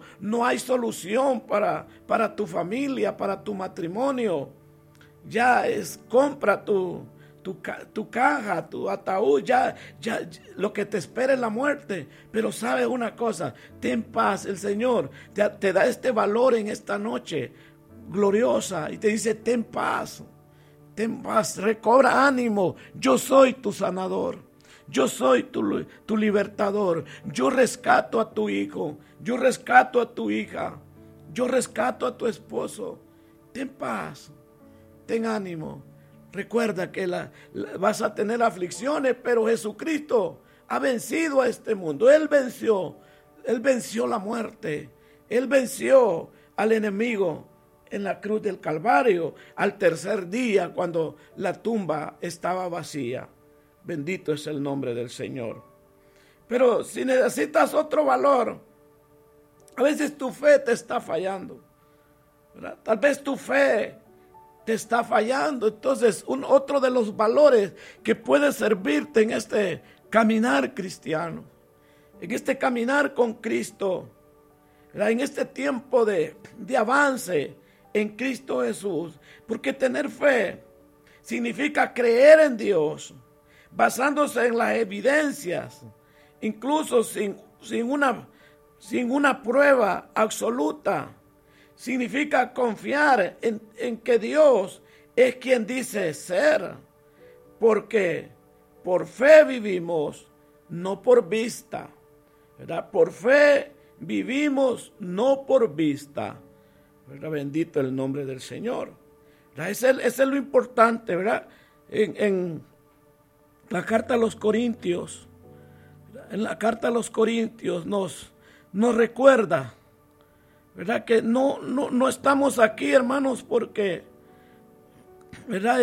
no hay solución para tu familia, para tu matrimonio. Ya compra tu caja, tu ataúd, ya lo que te espera es la muerte. Pero sabe una cosa, ten paz, el Señor te da este valor en esta noche gloriosa y te dice, ten paz, recobra ánimo, yo soy tu sanador, yo soy tu libertador, yo rescato a tu hijo, yo rescato a tu hija, yo rescato a tu esposo. Ten paz, ten ánimo. Recuerda que vas a tener aflicciones, pero Jesucristo ha vencido a este mundo. Él venció la muerte. Él venció al enemigo en la cruz del Calvario al tercer día, cuando la tumba estaba vacía. Bendito es el nombre del Señor. Pero si necesitas otro valor, a veces tu fe te está fallando, ¿verdad? Tal vez tu fe te está fallando. Entonces, otro de los valores que puede servirte en este caminar cristiano, en este caminar con Cristo, ¿verdad? En este tiempo de avance en Cristo Jesús, porque tener fe significa creer en Dios, basándose en las evidencias, incluso sin una prueba absoluta. Significa confiar en que Dios es quien dice ser, porque por fe vivimos, no por vista, ¿verdad? Por fe vivimos, no por vista, ¿verdad? Bendito el nombre del Señor, ¿verdad? Ese es lo importante, ¿verdad? En la carta a los Corintios, ¿verdad? En la carta a los Corintios nos recuerda, ¿verdad? Que no estamos aquí, hermanos, porque, ¿verdad?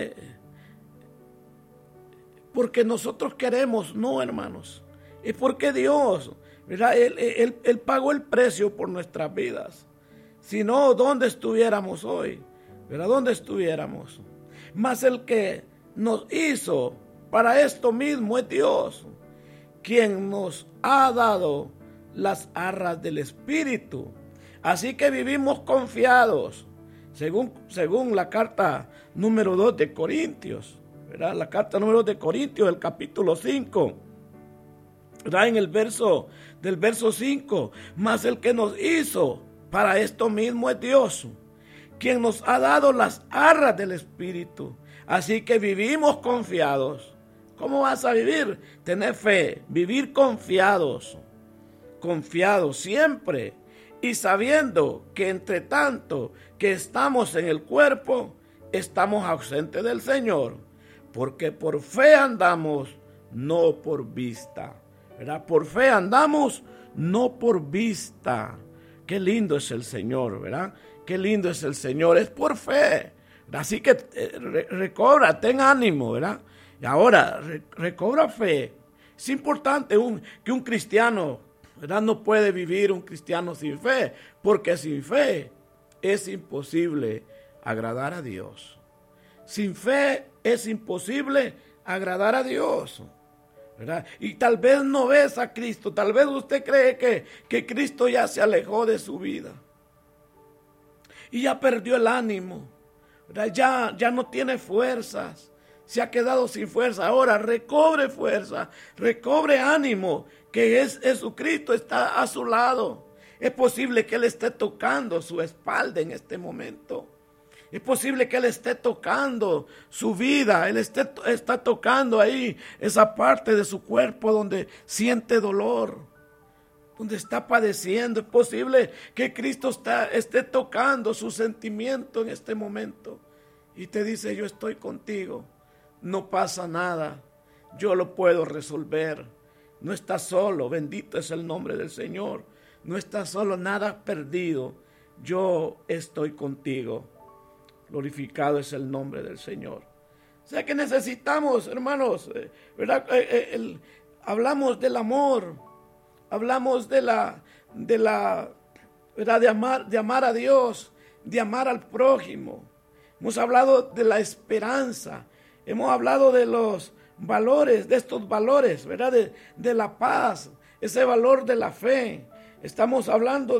Porque nosotros queremos, no, hermanos. Es porque Dios, ¿verdad? Él pagó el precio por nuestras vidas. Si no, ¿dónde estuviéramos hoy? ¿Verdad? ¿Dónde estuviéramos? Mas el que nos hizo para esto mismo es Dios, quien nos ha dado las arras del Espíritu. Así que vivimos confiados, según la carta número 2 de Corintios, ¿verdad? La carta número 2 de Corintios, el capítulo 5, ¿verdad? En el verso 5, mas el que nos hizo para esto mismo es Dios, quien nos ha dado las arras del Espíritu. Así que vivimos confiados. ¿Cómo vas a vivir? Tener fe, vivir confiados siempre, y sabiendo que entre tanto que estamos en el cuerpo, estamos ausentes del Señor, porque por fe andamos, no por vista, ¿verdad? Por fe andamos, no por vista. Qué lindo es el Señor, ¿verdad? Qué lindo es el Señor, es por fe. Así que recobra, ten ánimo, ¿verdad? Y ahora, recobra fe. Es importante que un cristiano, ¿verdad? No puede vivir un cristiano sin fe, porque sin fe es imposible agradar a Dios. Sin fe es imposible agradar a Dios, ¿verdad? Y tal vez no ves a Cristo, tal vez usted cree que Cristo ya se alejó de su vida y ya perdió el ánimo, ¿verdad? Ya no tiene fuerzas, se ha quedado sin fuerza. Ahora recobre fuerza, recobre ánimo, que Jesucristo está a su lado. Es posible que Él esté tocando su espalda en este momento. Es posible que Él esté tocando su vida. Él está tocando ahí esa parte de su cuerpo donde siente dolor, donde está padeciendo. Es posible que Cristo esté tocando su sentimiento en este momento y te dice: yo estoy contigo, no pasa nada, yo lo puedo resolver. No estás solo, bendito es el nombre del Señor. No estás solo, nada perdido, yo estoy contigo. Glorificado es el nombre del Señor. O sea que necesitamos, hermanos, ¿verdad? Hablamos del amor, hablamos ¿verdad? de amar a Dios, de amar al prójimo. Hemos hablado de la esperanza, hemos hablado de los valores, de estos valores, ¿verdad? De la paz, ese valor de la fe. Estamos hablando